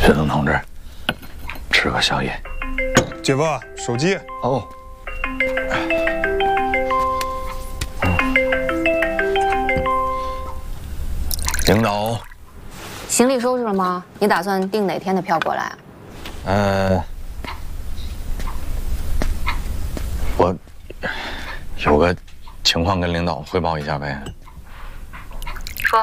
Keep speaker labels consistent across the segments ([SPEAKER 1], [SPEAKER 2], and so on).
[SPEAKER 1] 雪冬同志，吃个宵夜。
[SPEAKER 2] 姐夫，手机。
[SPEAKER 1] 哦。领导，
[SPEAKER 3] 行李收拾了吗？你打算订哪天的票过来啊？
[SPEAKER 1] 我有个情况跟领导汇报一下呗。
[SPEAKER 3] 说。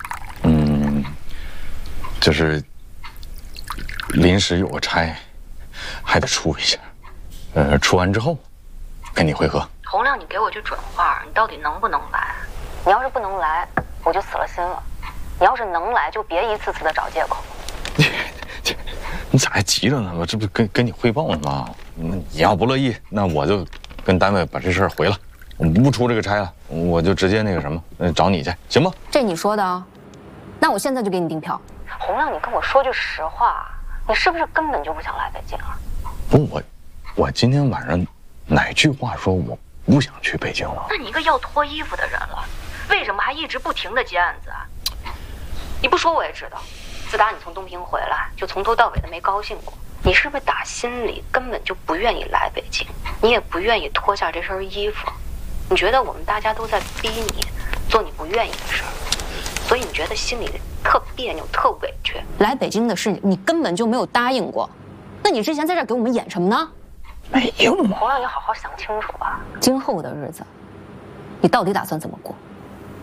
[SPEAKER 1] 就是临时有个差，还得出一下。出完之后跟你会合。
[SPEAKER 3] 洪亮，你给我句准话，你到底能不能来？你要是不能来，我就死了心了。你要是能来，就别一次次的找借口。
[SPEAKER 1] 你咋还急着呢？我这不跟你汇报呢吗？你要不乐意，那我就跟单位把这事儿回了，我不出这个差了，我就直接那个什么，找你去，行吗？
[SPEAKER 3] 这你说的啊？那我现在就给你订票。洪亮，你跟我说句实话，你是不是根本就不想来北京啊？
[SPEAKER 1] 不，我今天晚上哪句话说我不想去北京了？
[SPEAKER 3] 那你一个要脱衣服的人了，为什么还一直不停的接案子啊？你不说我也知道，自打你从东平回来，就从头到尾的没高兴过。你是不是打心里根本就不愿意来北京？你也不愿意脱下这身衣服？你觉得我们大家都在逼你做你不愿意的事儿，所以你觉得心里特别扭、特委屈。来北京的事你根本就没有答应过，那你之前在这儿给我们演什么呢？
[SPEAKER 1] 没有啊！
[SPEAKER 3] 洪亮，你好好想清楚吧，今后的日子，你到底打算怎么过？